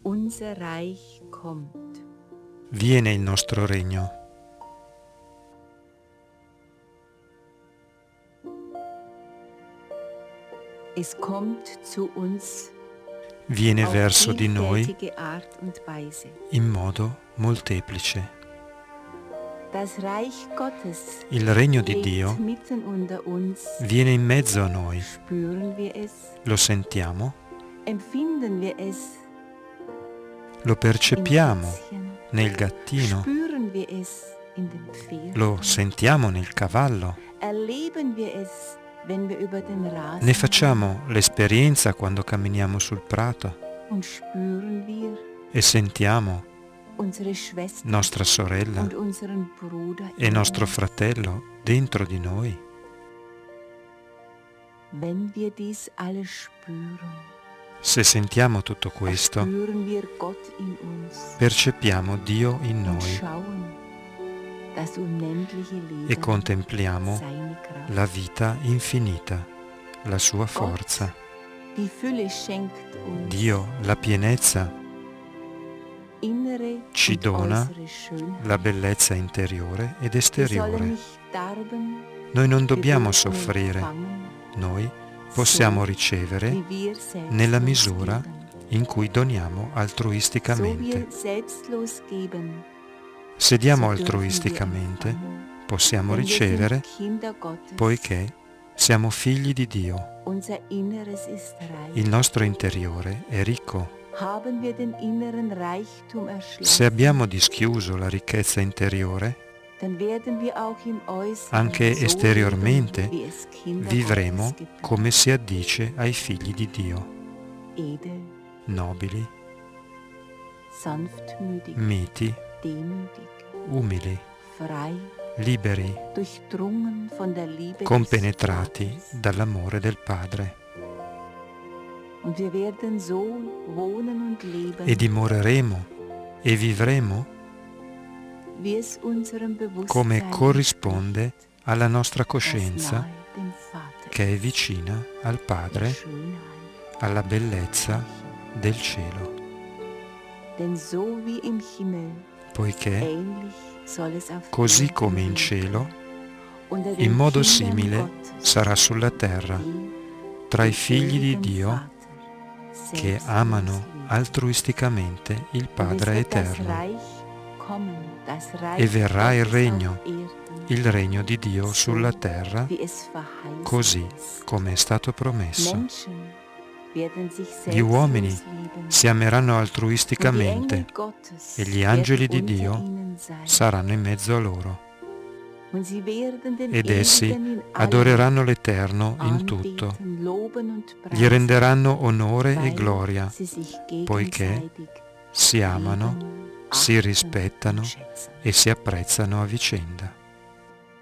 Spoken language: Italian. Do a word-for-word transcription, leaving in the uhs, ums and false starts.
Unser Reich kommt. Viene il nostro regno. Es kommt zu uns Viene auf verso di noi vielfältige Art und Weise. in modo molteplice. Das Reich Gottes Il regno di lebt Dio mitten unter uns. viene in mezzo a noi. Spüren wir es? Lo sentiamo? Empfinden wir es Lo im percepiamo Kätzchen? nel gattino? Spüren wir es in dem Pferd? Lo sentiamo nel cavallo? Erleben wir es, wenn wir über den Rasen Ne facciamo l'esperienza quando camminiamo sul prato und spüren wir e sentiamo unsere Schwester nostra sorella und unseren Bruder e in nostro uns? fratello dentro di noi. Wenn wir dies alles spüren, Se sentiamo tutto questo, spüren wir Gott in uns percepiamo Dio in und noi schauen das unendliche e Leben, contempliamo seine Kraft. la vita infinita, la sua forza. Die Fülle schenkt uns Dio, la pienezza, innere ci und dona äußere Schönheit. la bellezza interiore ed Wir sollen esteriore. nicht darben, Noi non wir dobbiamo dürfen soffrire, empfangen, noi possiamo so ricevere wie wir selbstlos nella misura geben. in cui doniamo So altruisticamente. wir selbstlos geben, Se diamo so dürfen wir altruisticamente, empfangen. possiamo Denn wir sind ricevere Kinder Gottes. poiché siamo figli di Dio. Unser Inneres ist reich. Il nostro interiore è ricco. Haben wir den inneren Reichtum Se erschlossen, abbiamo dischiuso la ricchezza interiore, dann werden wir auch im Äußeren anche so esteriormente leben, wie es Kinder vivremo Gottes gebührt. come si addice ai figli di Dio, Edel, nobili, sanftmütig, miti, demütig, umili, frei, liberi, durchdrungen von der Liebe des compenetrati Vaters. dall'amore del Padre. Und wir werden so wohnen und leben, E dimoreremo e vivremo wie es unserem Bewusstsein come corrisponde entspricht, alla nostra das coscienza nahe dem Vater che è ist, vicina al der Padre, Schönheit. alla bellezza del cielo, Denn so wie im Himmel, poiché ähnlich soll es auf così Erden come in werden. cielo, Unter den in modo Kindern simile Gottes, sarà sulla terra, die tra i den figli di ewigen Dio Vater che selbstlos amano lieben. altruisticamente il Und es Padre wird das eterno. Reich kommen, das Reich E verrà il Gottes regno, auf Erden, il regno di Dio so sulla terra, wie es verheißen così ist. come è stato promesso. Menschen werden sich Gli uomini selbstlos lieben. si ameranno Und die altruisticamente Engel Gottes e gli angeli di werden Dio unter ihnen sein. saranno in mezzo a loro Und sie werden den ed essi Ewigen in allem adoreranno l'Eterno in tutto, anbeten, loben und gli preisen, renderanno onore e weil gloria, sie sich poiché gegenseitig si amano, lieben, si achten rispettano und schätzen. e si apprezzano a vicenda.